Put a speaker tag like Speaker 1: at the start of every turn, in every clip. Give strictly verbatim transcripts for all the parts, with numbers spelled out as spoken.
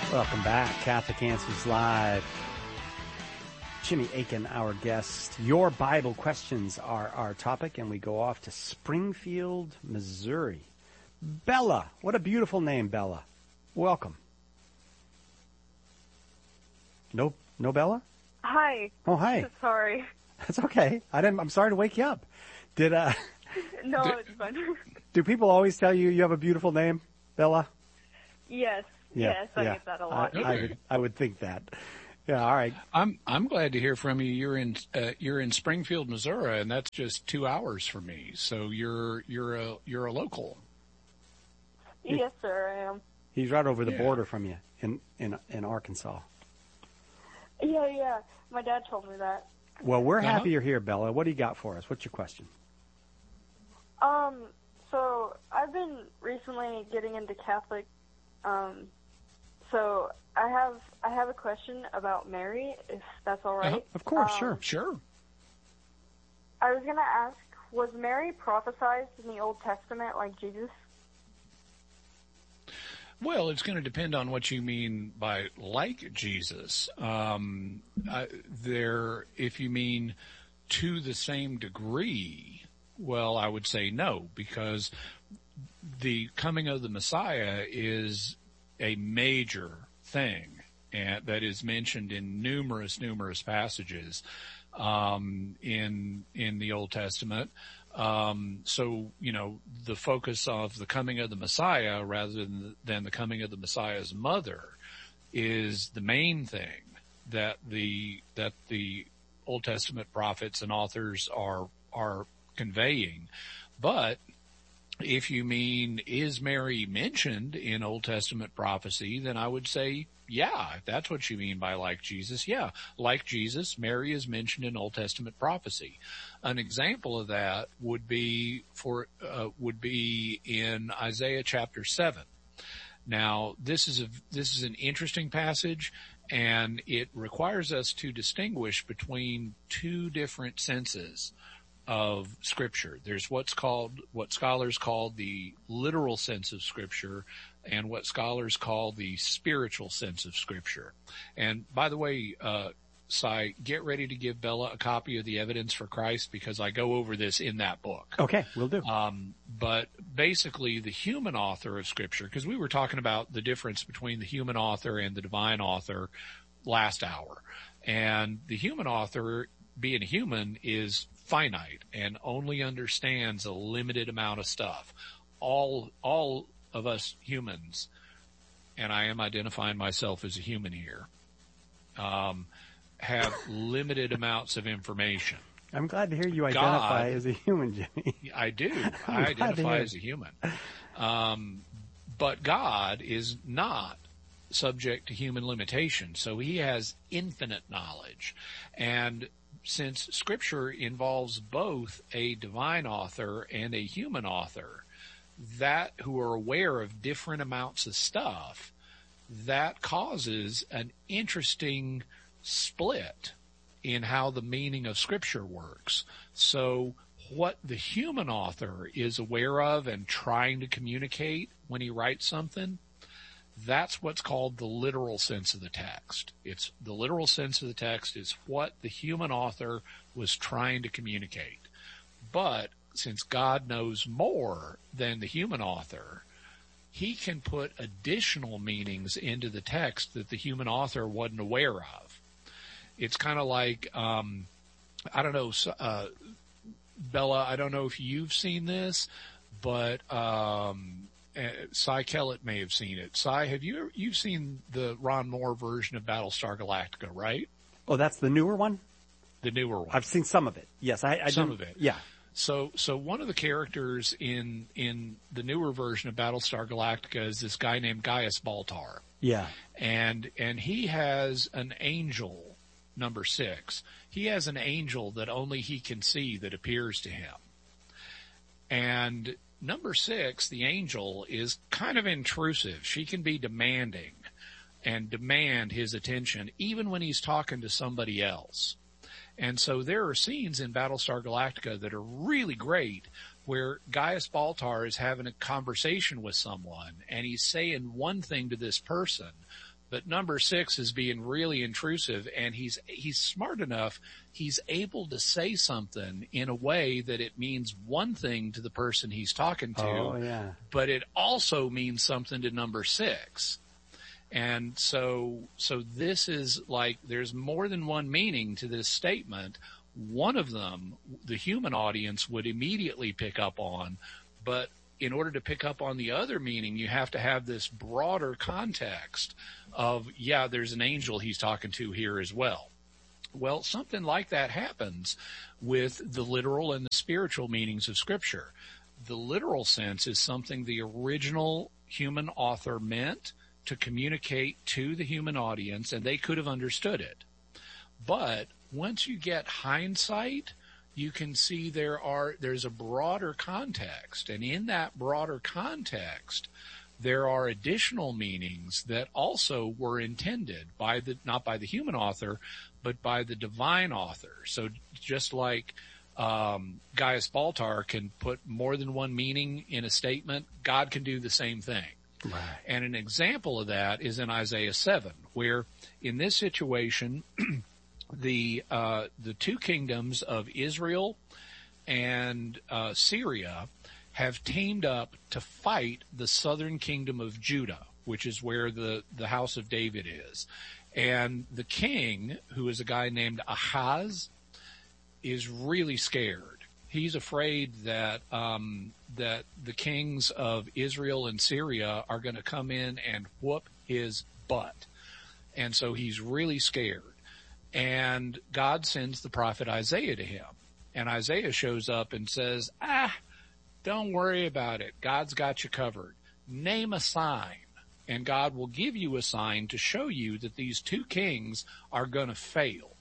Speaker 1: Welcome back. Catholic Answers Live. Jimmy Akin, our guest. Your Bible questions are our topic, and we go off to Springfield, Missouri. Bella. What a beautiful name, Bella. Welcome. No, no Bella?
Speaker 2: Hi.
Speaker 1: Oh, hi.
Speaker 2: Sorry.
Speaker 1: That's okay. I didn't, I'm sorry to wake you up. Did, uh...
Speaker 2: No,
Speaker 1: do,
Speaker 2: it's fine.
Speaker 1: Do people always tell you you have a beautiful name, Bella?
Speaker 2: Yes.
Speaker 1: Yeah,
Speaker 2: yes, I
Speaker 1: yeah.
Speaker 2: get that a lot.
Speaker 1: I, I, would, I would think that. Yeah, all right.
Speaker 3: I'm I'm glad to hear from you. You're in uh, you're in Springfield, Missouri, and that's just two hours from me. So you're you're a you're a local.
Speaker 2: Yes, sir, I am.
Speaker 1: He's right over the
Speaker 3: yeah.
Speaker 1: border from you in, in in Arkansas.
Speaker 2: Yeah, yeah. My dad told me that.
Speaker 1: Well, we're
Speaker 3: uh-huh.
Speaker 1: happy you're here, Bella. What do you got for us? What's your question?
Speaker 2: Um, so I've been recently getting into Catholic. Um, so I have I have a question about Mary, if that's all right.
Speaker 3: Uh-huh.
Speaker 1: Of course,
Speaker 2: um,
Speaker 1: sure.
Speaker 3: Sure.
Speaker 2: I was gonna ask, was Mary prophesied in the Old Testament like Jesus?
Speaker 3: Well, it's going to depend on what you mean by like Jesus. Um, uh, there, if you mean to the same degree, well, I would say no, because the coming of the Messiah is a major thing, and that is mentioned in numerous, numerous passages um, in in the Old Testament. Um, so, you know, the focus of the coming of the Messiah rather than the, than the coming of the Messiah's mother is the main thing that the that the Old Testament prophets and authors are are conveying. But if you mean, is Mary mentioned in Old Testament prophecy, then I would say, yeah, if that's what you mean by like Jesus, yeah. Like Jesus, Mary is mentioned in Old Testament prophecy. An example of that would be for, uh, would be in Isaiah chapter seven. Now, this is a, this is an interesting passage, and it requires us to distinguish between two different senses of Scripture. There's what's called, what scholars call the literal sense of Scripture, and what scholars call the spiritual sense of Scripture. And by the way, uh, Cy, get ready to give Bella a copy of the Evidence for Christ, because I go over this in that book.
Speaker 1: Okay, we'll do.
Speaker 3: Um, but basically the human author of Scripture, because we were talking about the difference between the human author and the divine author last hour. And the human author, being human, is finite and only understands a limited amount of stuff. All, all of us humans, and I am identifying myself as a human here, um, have limited amounts of information.
Speaker 1: I'm glad to hear you identify
Speaker 3: God,
Speaker 1: as a human, Jimmy.
Speaker 3: I do. I identify as a human. Um, but God is not subject to human limitation, so he has infinite knowledge. And since Scripture involves both a divine author and a human author, that who are aware of different amounts of stuff, that causes an interesting split in how the meaning of Scripture works. So what the human author is aware of and trying to communicate when he writes something, that's what's called the literal sense of the text. It's the literal sense of the text is what the human author was trying to communicate. But since God knows more than the human author, he can put additional meanings into the text that the human author wasn't aware of. It's kind of like, um, I don't know, uh, Bella, I don't know if you've seen this, but, um, uh, Cy Kellett may have seen it. Cy, have you, you've seen the Ron Moore version of Battlestar Galactica, right?
Speaker 1: Oh, that's the newer one?
Speaker 3: The newer one.
Speaker 1: I've seen some of it. Yes, I, I
Speaker 3: Some of it.
Speaker 1: Yeah.
Speaker 3: So, so one of the characters in, in the newer version of Battlestar Galactica is this guy named Gaius Baltar.
Speaker 1: Yeah.
Speaker 3: And, and he has an angel, number six. He has an angel that only he can see that appears to him. And number six, the angel, is kind of intrusive. She can be demanding and demand his attention even when he's talking to somebody else. And so there are scenes in Battlestar Galactica that are really great where Gaius Baltar is having a conversation with someone and he's saying one thing to this person, But number six is being really intrusive, and he's he's smart enough. He's able to say something in a way that it means one thing to the person he's talking to,
Speaker 1: oh, yeah.
Speaker 3: but it also means something to number six. And so, so this is like, there's more than one meaning to this statement. One of them, the human audience would immediately pick up on, but in order to pick up on the other meaning, you have to have this broader context of, yeah, there's an angel he's talking to here as well. Well, something like that happens with the literal and the spiritual meanings of Scripture. The literal sense is something the original human author meant to communicate to the human audience, and they could have understood it. But once you get hindsight, you can see there are there's a broader context, and in that broader context, there are additional meanings that also were intended by the not by the human author, but by the divine author. So just like um, Gaius Baltar can put more than one meaning in a statement, God can do the same thing.
Speaker 1: Right.
Speaker 3: And an example of that is in Isaiah seven, where in this situation, the uh, the two kingdoms of Israel and uh, Syria have teamed up to fight the southern kingdom of Judah, which is where the, the house of David is. And the king, who is a guy named Ahaz, is really scared. He's afraid that um, that the kings of Israel and Syria are going to come in and whoop his butt. And so he's really scared. And God sends the prophet Isaiah to him. And Isaiah shows up and says, ah, don't worry about it. God's got you covered. Name a sign, and God will give you a sign to show you that these two kings are going to fail.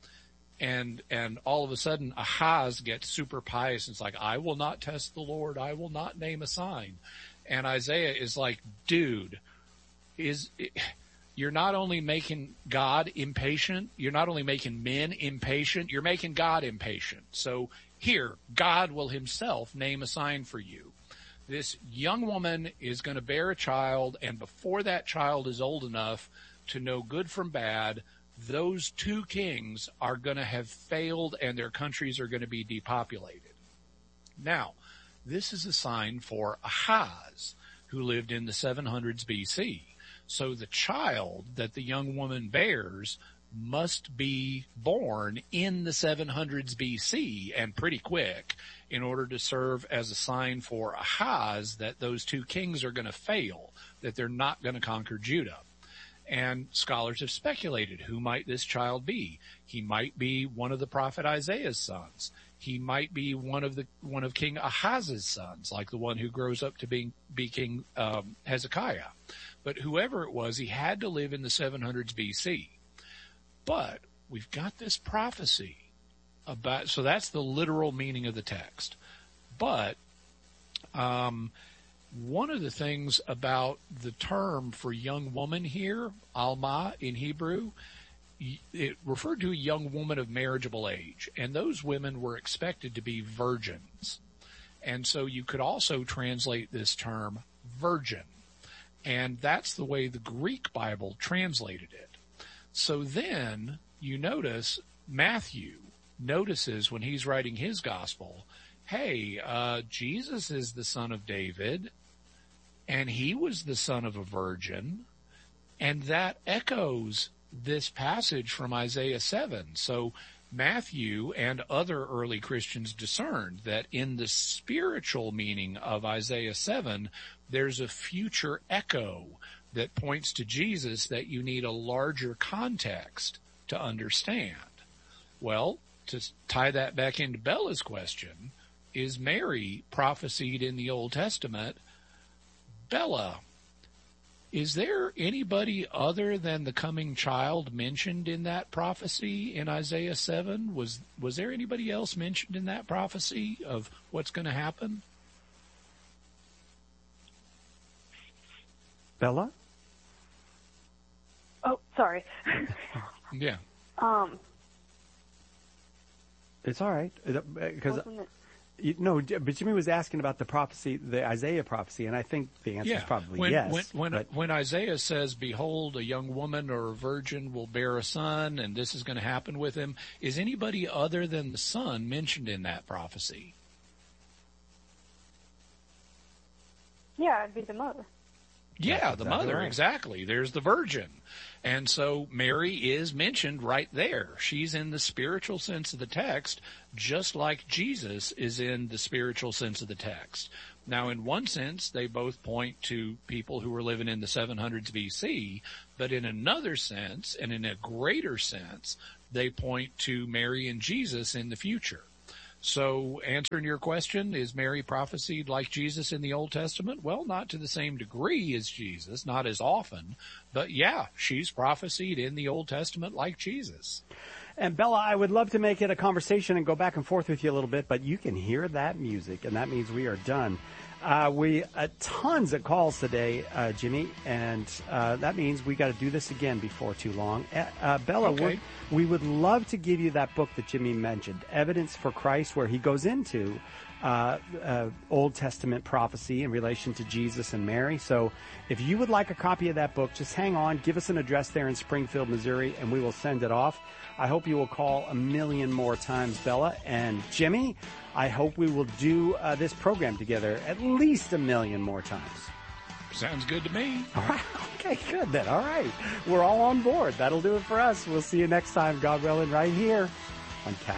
Speaker 3: And and all of a sudden, Ahaz gets super pious and it's like, I will not test the Lord. I will not name a sign. And Isaiah is like, dude, is you're not only making God impatient, you're not only making men impatient, you're making God impatient. So here, God will himself name a sign for you. This young woman is going to bear a child, and before that child is old enough to know good from bad, those two kings are going to have failed and their countries are going to be depopulated. Now, this is a sign for Ahaz, who lived in the seven hundreds B C. So the child that the young woman bears must be born in the seven hundreds B C and pretty quick in order to serve as a sign for Ahaz that those two kings are going to fail, that they're not going to conquer Judah. And scholars have speculated, who might this child be? He might be one of the prophet Isaiah's sons. He might be one of the one of King Ahaz's sons, like the one who grows up to be, be King um, Hezekiah. But whoever it was, he had to live in the seven hundreds B C. But we've got this prophecy about, so that's the literal meaning of the text. But um, one of the things about the term for young woman here, alma in Hebrew, it referred to a young woman of marriageable age, and those women were expected to be virgins. And so you could also translate this term virgin. And that's the way the Greek Bible translated it. So then you notice Matthew notices when he's writing his gospel, hey, uh, Jesus is the son of David, and he was the son of a virgin, and that echoes this passage from Isaiah seven. So Matthew and other early Christians discerned that in the spiritual meaning of Isaiah seven, there's a future echo that points to Jesus that you need a larger context to understand. Well, to tie that back into Bella's question, is Mary prophesied in the Old Testament? Bella, is there anybody other than the coming child mentioned in that prophecy in Isaiah seven? Was was there anybody else mentioned in that prophecy of what's going to happen?
Speaker 1: Bella?
Speaker 2: Oh, sorry.
Speaker 3: Yeah.
Speaker 2: Um,
Speaker 1: It's all right. Because
Speaker 2: wasn't it?
Speaker 1: You, no, but Jimmy was asking about the prophecy, the Isaiah prophecy, and I think the answer
Speaker 3: yeah.
Speaker 1: is probably
Speaker 3: when,
Speaker 1: yes.
Speaker 3: When when,
Speaker 1: but,
Speaker 3: when Isaiah says, "Behold, a young woman or a virgin will bear a son, and this is going to happen with him," is anybody other than the son mentioned in that prophecy?
Speaker 2: Yeah, it'd be the mother.
Speaker 3: Yeah,
Speaker 1: That's
Speaker 3: the
Speaker 1: exactly
Speaker 3: mother,
Speaker 1: right.
Speaker 3: exactly. There's the virgin. And so Mary is mentioned right there. She's in the spiritual sense of the text, just like Jesus is in the spiritual sense of the text. Now, in one sense, they both point to people who were living in the seven hundreds B C, but in another sense, and in a greater sense, they point to Mary and Jesus in the future. So answering your question, is Mary prophesied like Jesus in the Old Testament? Well, not to the same degree as Jesus, not as often, but yeah, she's prophesied in the Old Testament like Jesus.
Speaker 1: And Bella, I would love to make it a conversation and go back and forth with you a little bit, but you can hear that music, and that means we are done. Uh, we uh, tons of calls today, uh, Jimmy, and uh, that means we got to do this again before too long. Uh, uh, Bella,
Speaker 3: Okay.
Speaker 1: we would love to give you that book that Jimmy mentioned, Evidence for Christ, where he goes into uh, uh, Old Testament prophecy in relation to Jesus and Mary. So if you would like a copy of that book, just hang on, give us an address there in Springfield, Missouri, and we will send it off. I hope you will call a million more times, Bella. And Jimmy, I hope we will do uh, this program together at least a million more times.
Speaker 3: Sounds good to me.
Speaker 1: All right. Okay, good then. All right. We're all on board. That'll do it for us. We'll see you next time, God willing, right here on Catholic